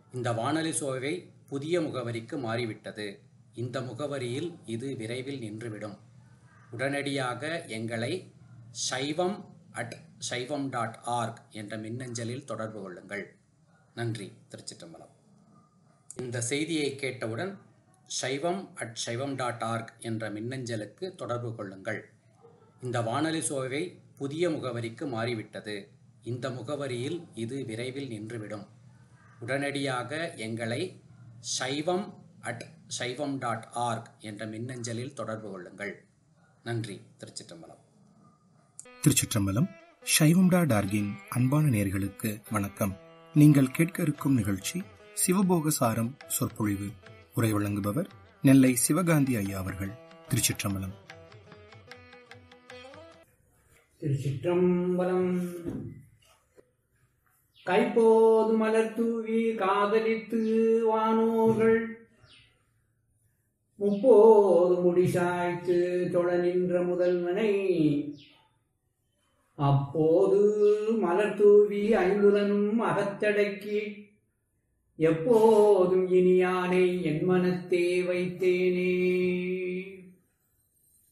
இந்த வானொலி சேவை புதிய முகவரிக்கு மாறிவிட்டது. இந்த முகவரியில் இது விரைவில் நின்றுவிடும். உடனடியாக எங்களை shaivam@shaivam.org என்ற மின்னஞ்சலில் தொடர்பு கொள்ளுங்கள். நன்றி. திருச்சிற்றம்பலம். இந்த செய்தியை கேட்டவுடன் shaivam@shaivam.org என்ற மின்னஞ்சலுக்கு தொடர்பு கொள்ளுங்கள். இந்த வானொலி சேவை புதிய முகவரிக்கு மாறிவிட்டது. இந்த முகவரியில் இது விரைவில் நின்றுவிடும். உடனடியாக எங்களை shaivam@shaivam.org என்ற மின்னஞ்சலில் தொடர்பு கொள்ளுங்கள். நன்றி. திருச்சிற்றம்பலம். திருச்சிற்றம்பலம். சைவம்.org-இன் அன்பான நேயர்களுக்கு வணக்கம். நீங்கள் கேட்க இருக்கும் நிகழ்ச்சி சிவபோகசாரம் சொற்பொழிவு. உரை வழங்குபவர் நெல்லை சிவகாந்தி ஐயா அவர்கள். திருச்சிற்றம்பலம். திருச்சிற்றம்பலம். கைப்போது மலர் தூவி காதலித்து வானோர்கள் முப்போது முடிசாய்த்து தொழ நின்ற முதல்வனை அப்போது மலர் தூவி ஐந்துலனும் அகத்தடக்கி எப்போதும் இனியானை என் மனத்தே வைத்தேனே.